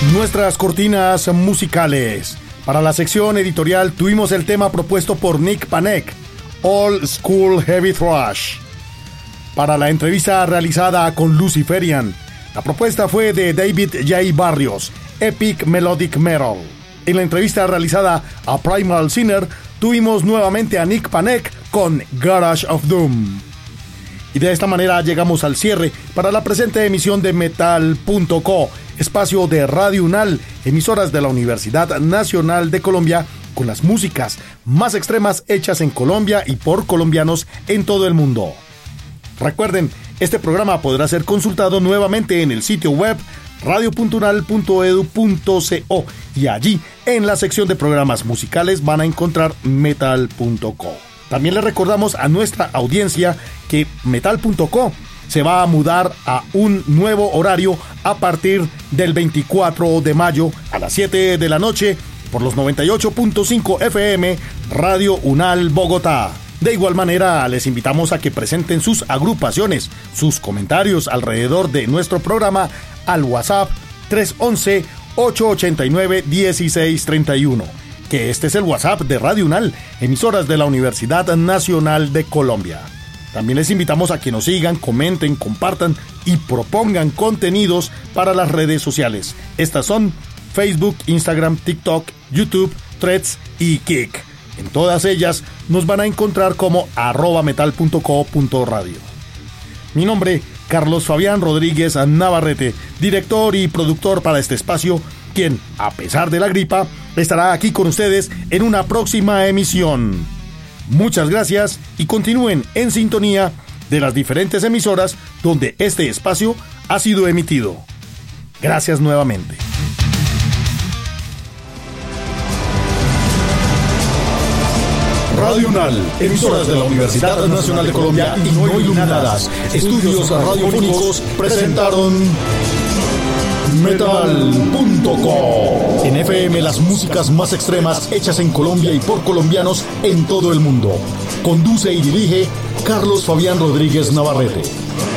Nuestras cortinas musicales. Para la sección editorial tuvimos el tema propuesto por Nick Panek, Old School Heavy Thrash. Para la entrevista realizada con Luciferian, la propuesta fue de David J. Barrios, Epic Melodic Metal. En la entrevista realizada a Primal Sinner, tuvimos nuevamente a Nick Panek con Garage of Doom. Y de esta manera llegamos al cierre para la presente emisión de Metal.co, espacio de Radio UNAL, emisoras de la Universidad Nacional de Colombia, con las músicas más extremas hechas en Colombia y por colombianos en todo el mundo. Recuerden, este programa podrá ser consultado nuevamente en el sitio web radio.unal.edu.co y allí, en la sección de programas musicales, van a encontrar Metal.co. También les recordamos a nuestra audiencia que Metal.co se va a mudar a un nuevo horario a partir del 24 de mayo a las 7 de la noche por los 98.5 FM Radio UNAL Bogotá. De igual manera, les invitamos a que presenten sus agrupaciones, sus comentarios alrededor de nuestro programa al WhatsApp 311-889-1631. Que este es el WhatsApp de Radio UNAL, emisoras de la Universidad Nacional de Colombia. También les invitamos a que nos sigan, comenten, compartan y propongan contenidos para las redes sociales. Estas son Facebook, Instagram, TikTok, YouTube, Threads y Kik. En todas ellas nos van a encontrar como @metal.co.radio. Mi nombre, Carlos Fabián Rodríguez Navarrete, director y productor para este espacio, quien, a pesar de la gripa, estará aquí con ustedes en una próxima emisión. Muchas gracias y continúen en sintonía de las diferentes emisoras donde este espacio ha sido emitido. Gracias nuevamente. Radio UNAL, emisoras de la Universidad Nacional de Colombia y no iluminadas, estudios radiofónicos presentaron Metal.co. En FM, las músicas más extremas hechas en Colombia y por colombianos en todo el mundo. Conduce y dirige Carlos Fabián Rodríguez Navarrete.